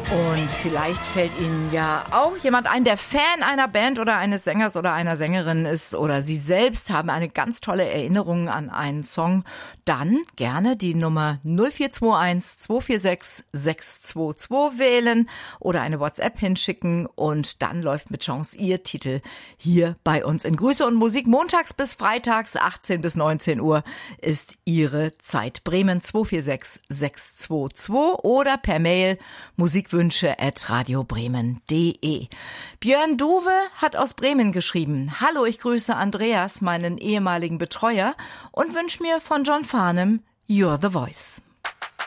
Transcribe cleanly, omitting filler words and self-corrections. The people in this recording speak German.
Und vielleicht fällt Ihnen ja auch jemand ein, der Fan einer Band oder eines Sängers oder einer Sängerin ist, oder Sie selbst haben eine ganz tolle Erinnerung an einen Song. Dann gerne die Nummer 0421 246 622 wählen oder eine WhatsApp hinschicken, und dann läuft mit Chance Ihr Titel hier bei uns in Grüße und Musik. Montags bis freitags 18 bis 19 Uhr ist Ihre Zeit. Bremen 246 622 oder per Mail musikwünsche@radiobremen.de. Björn Duwe hat aus Bremen geschrieben: Hallo, ich grüße Andreas, meinen ehemaligen Betreuer, und wünsche mir von John Farnham You're the Voice.